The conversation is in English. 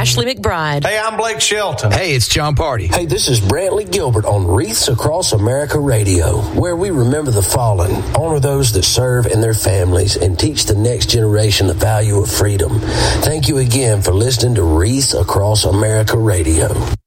Ashley McBride. Hey, I'm Blake Shelton. Hey, it's John Party. Hey, this is Brantley Gilbert on Wreaths Across America Radio, where we remember the fallen, honor those that serve and their families, and teach the next generation the value of freedom. Thank you again for listening to Wreaths Across America Radio.